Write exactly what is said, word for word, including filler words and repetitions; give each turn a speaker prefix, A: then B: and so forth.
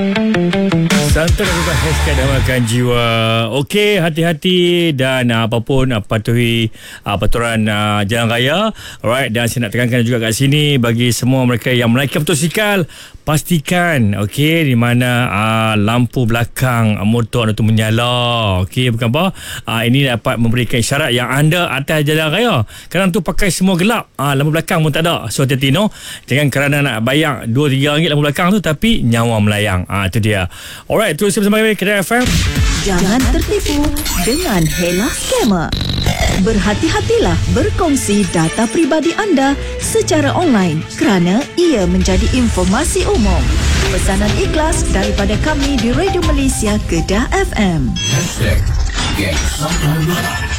A: Santai dan juga hashtag Damakan Jiwa. Okey, hati-hati dan uh, apapun uh, patuhi uh, peraturan uh, jalan raya. Alright, dan saya nak tekankan juga kat sini bagi semua mereka yang menaiki motosikal, pastikan okey di mana uh, lampu belakang uh, motor itu menyala. Okey, bukan apa? Uh, ini dapat memberikan isyarat yang anda atas jalan raya. Kadang tu pakai semua gelap, uh, lampu belakang pun tak ada. So hati-hati no. Jangan kerana nak bayar dua tiga ringgit lampu belakang tu tapi nyawa melayang. Ah uh, itu dia. Alright, terus bersama kami Kedai F M.
B: Jangan tertipu dengan hela scammer. Berhati-hatilah berkongsi data pribadi anda secara online kerana ia menjadi informasi umum. Pesanan ikhlas daripada kami di Radio Malaysia Kedah F M. Hashtag Geng Santai.